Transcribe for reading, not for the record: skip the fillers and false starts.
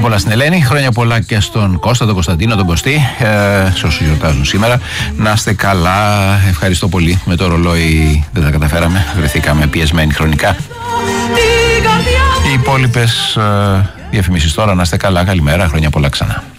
πολλά στην Ελένη, χρόνια πολλά και στον Κώστα, τον Κωνσταντίνο, τον Κωστή, σε όσους γιορτάζουν σήμερα. Να είστε καλά, ευχαριστώ πολύ. Με το ρολόι δεν τα καταφέραμε, βρεθήκαμε πιεσμένοι χρονικά. Οι υπόλοιπες διαφημίσεις τώρα, να είστε καλά, καλημέρα, χρόνια πολλά ξανά.